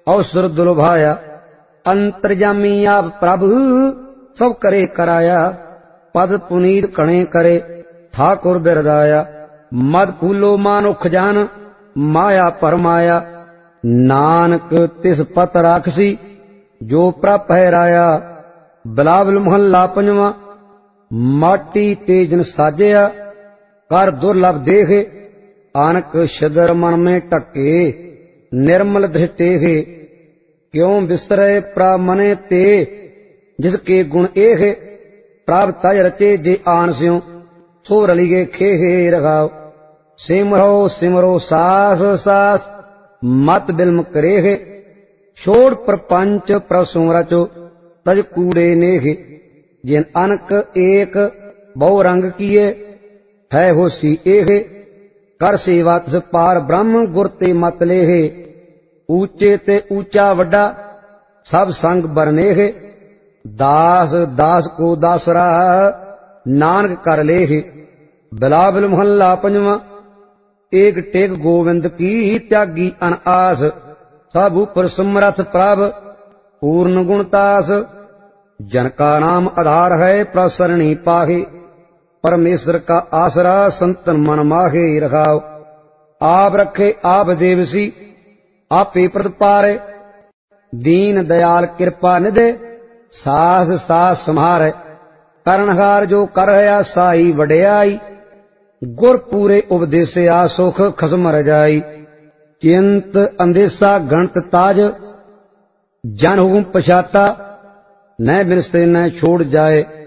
अवसर दुलभाया। अंतर्जामी आप प्रभु सब करे कराया। पद पुनीत कणे करे ठाकुर बिरदाया। मद फूलो मानुख जान माया परमाया। नानक तिस पत राखसी जो प्रप है राया। बिलावल मोहल्ला पंजवा। माटी तेजन साजया कर दुर्लभ देखे। आनक शिदर मन में टके निर्मल दृष्टे है। क्यों बिसरे प्रभ मने ते जिसके गुण एहे। प्रभ तज रचे जे आन स्यों सो रलिगे खेहे रघाव। सिमरो सिमरो सास सास मत बिल्म करेहे। छोड़ प्रपंच प्रसुम रचो तज कूड़े नेहे। जिन अनक एक बहु रंग किए है होसी एहे। कर सेवा तिस पार ब्रह्म गुर ते मत लेहे। ऊंचे ते ऊंचा वड्डा सब संग बरनेहे। दास दास को दासरा नानक कर लेहे। बिलावल मोहल्ला पंजवा। एक टेक गोविंद की त्यागी अन आस। सब ऊपर समरथ प्रभ पूर्ण गुणतास। जन का नाम आधार है प्रसरणी पाहे। परमेश्वर का आसरा संतन मन माहे रखाओ। आप रखे आप देवसी आपे प्रतिपारे। दीन दयाल कृपा निधे सास सास संहारे। करनहार जो कर है साई वड्याई। गुर पूरे उपदेशया सुख खसम रजाई। चिंत अंदेशा गणत ताज जन हुकुम पछाता। न बिनसे न छोड़ जाए